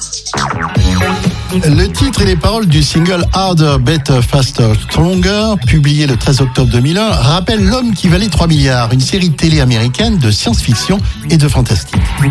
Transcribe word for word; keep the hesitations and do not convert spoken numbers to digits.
Le titre et les paroles du single Harder, Better, Faster, Stronger, publié le treize octobre deux mille un, rappellent L'homme qui valait trois milliards, une série télé américaine de science-fiction et de fantastique.